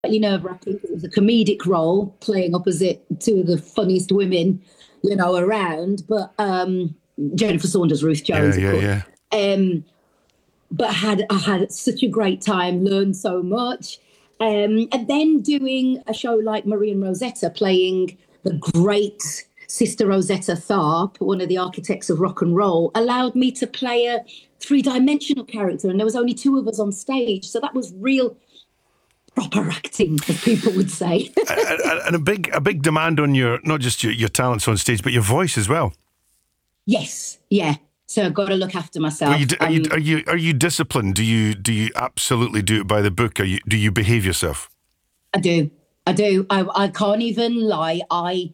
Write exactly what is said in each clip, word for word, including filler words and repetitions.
slightly nerve-wracking because it was a comedic role, playing opposite two of the funniest women, you know, around. But um, Jennifer Saunders, Ruth Yeah, Jones, of yeah, course. yeah. Um, but had I had such a great time, learned so much. Um, and then doing a show like Marie and Rosetta, playing the great Sister Rosetta Tharpe, one of the architects of rock and roll, allowed me to play a three-dimensional character, and there was only two of us on stage, so that was real proper acting, as people would say. and, and a big, a big demand on your not just your, your talents on stage, but your voice as well. Yes, yeah. So I've got to look after myself. Are you, are, you, um, are you are you disciplined? Do you do you absolutely do it by the book? Are you do you behave yourself? I do, I do. I, I can't even lie. I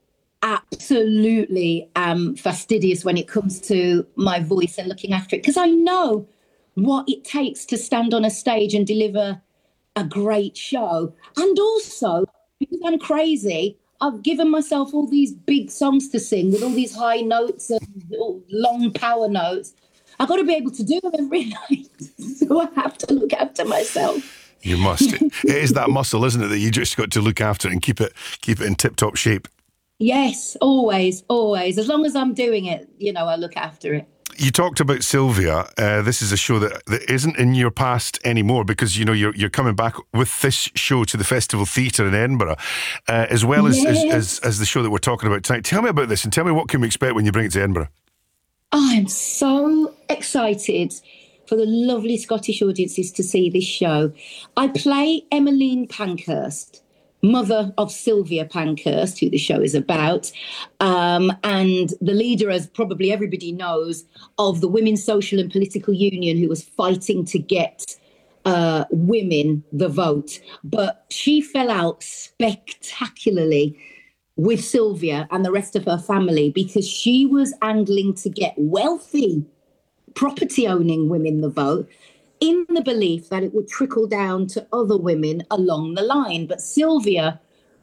absolutely am fastidious when it comes to my voice and looking after it, because I know what it takes to stand on a stage and deliver a great show. And also, because I'm crazy, I've given myself all these big songs to sing with all these high notes and long power notes. I've got to be able to do them every night. So I have to look after myself. You must. It is that muscle, isn't it, that you just got to look after it and keep it keep it in tip-top shape. Yes, always, always. As long as I'm doing it, you know, I look after it. You talked about Sylvia. Uh, this is a show that, that isn't in your past anymore because, you know, you're you're coming back with this show to the Festival Theatre in Edinburgh, uh, as well as, yes. as, as as the show that we're talking about tonight. Tell me about this and tell me what can we expect when you bring it to Edinburgh. I'm so excited for the lovely Scottish audiences to see this show. I play Emmeline Pankhurst, mother of Sylvia Pankhurst, who the show is about, um, and the leader, as probably everybody knows, of the Women's Social and Political Union, who was fighting to get uh, women the vote. But she fell out spectacularly with Sylvia and the rest of her family because she was angling to get wealthy, property-owning women the vote, in the belief that it would trickle down to other women along the line. But Sylvia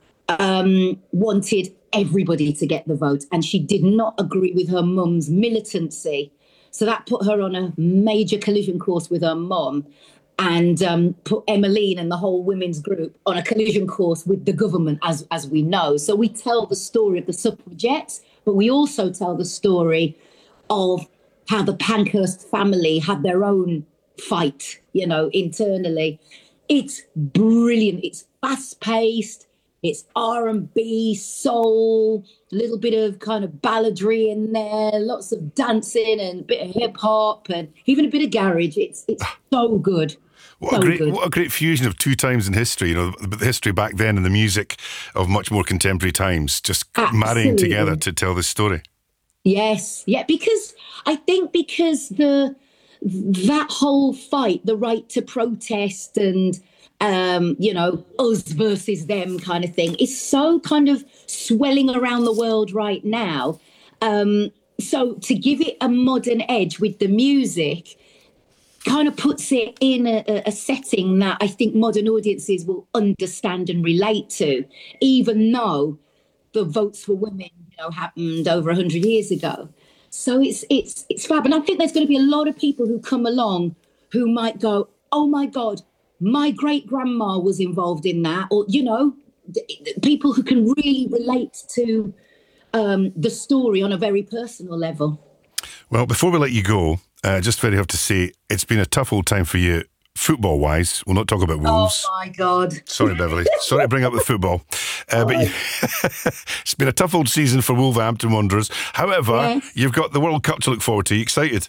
um, wanted everybody to get the vote, and she did not agree with her mum's militancy. So that put her on a major collision course with her mum, and um, put Emmeline and the whole women's group on a collision course with the government, as, as we know. So we tell the story of the suffragettes, but we also tell the story of how the Pankhurst family had their own fight, you know, internally. It's brilliant. It's fast-paced. It's R and B, soul, a little bit of kind of balladry in there, lots of dancing and a bit of hip-hop and even a bit of garage. It's it's so good. What, so a great, good. what a great fusion of two times in history, you know, the history back then and the music of much more contemporary times, just Absolutely. Marrying together to tell this story. Yes, yeah, because I think because the that whole fight, the right to protest and, um, you know, us versus them kind of thing, is so kind of swelling around the world right now. Um, so to give it a modern edge with the music kind of puts it in a, a setting that I think modern audiences will understand and relate to, even though the votes for women, you know, happened over one hundred years ago. So it's it's it's fab. And I think there's going to be a lot of people who come along who might go, oh, my God, my great-grandma was involved in that. Or, you know, people who can really relate to um, the story on a very personal level. Well, before we let you go, uh, just very have to say, it's been a tough old time for you, football-wise. We'll not talk about Wolves. Oh, my God. Sorry, Beverly. Sorry to bring up the football. Uh, but you, it's been a tough old season for Wolverhampton Wanderers. However, yes. You've got the World Cup to look forward to. Are you excited?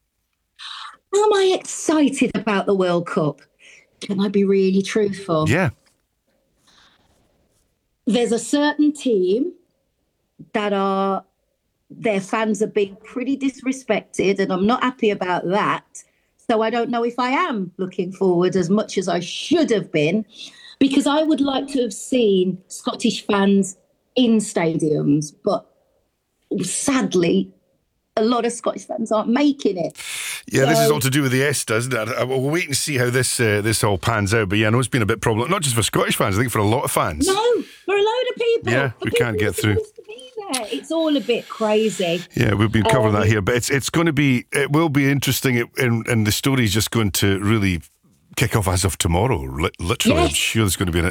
Am I excited about the World Cup? Can I be really truthful? Yeah. There's a certain team that are, their fans are being pretty disrespected, and I'm not happy about that. So I don't know if I am looking forward as much as I should have been, because I would like to have seen Scottish fans in stadiums, but sadly, a lot of Scottish fans aren't making it. Yeah, so, this is all to do with the ESTA, isn't it? We'll wait and see how this uh, this all pans out. But yeah, I know it's been a bit problem, not just for Scottish fans, I think for a lot of fans. No, for a load of people. Yeah, for we people can't get through. To be there. It's all a bit crazy. Yeah, we've been covering um, that here, but it's it's going to be, it will be interesting, and and the story is just going to really kick off as of tomorrow. Li- literally, I'm Yes. sure there's going to be an